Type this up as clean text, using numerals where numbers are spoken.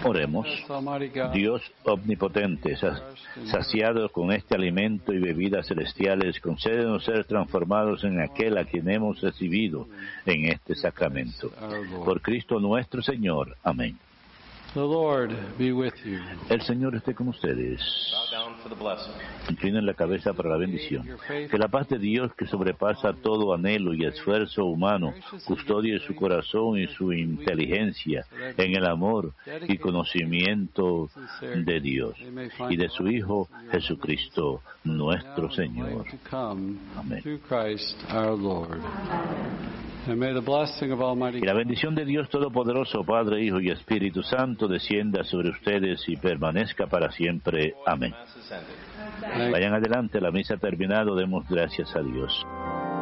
Oremos. Dios omnipotente, saciados con este alimento y bebidas celestiales, concédenos ser transformados en aquel a quien hemos recibido en este sacramento. Por Cristo nuestro Señor. Amén. El Señor esté con ustedes. Inclinen la cabeza para la bendición. Que la paz de Dios, que sobrepasa todo anhelo y esfuerzo humano, custodie su corazón y su inteligencia en el amor y conocimiento de Dios y de su Hijo Jesucristo, nuestro Señor. Amén. Y la bendición de Dios Todopoderoso, Padre, Hijo y Espíritu Santo, descienda sobre ustedes y permanezca para siempre. Amén. Vayan adelante, la misa ha terminado, demos gracias a Dios.